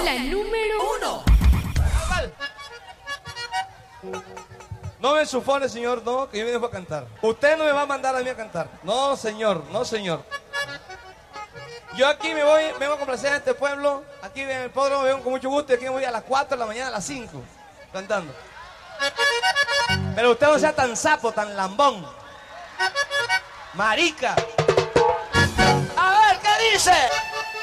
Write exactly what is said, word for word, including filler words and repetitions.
La número uno. No me sufone, señor, no, que yo vengo a cantar. Usted no me va a mandar a mí a cantar. No, señor, no, señor. Yo aquí me voy, vengo a complacer a este pueblo. Aquí en el podrómo vengo con mucho gusto y aquí me voy a las cuatro de la mañana, a las cinco, cantando. Pero usted no sea tan sapo, tan lambón. Marica. A ver, ¿qué dice?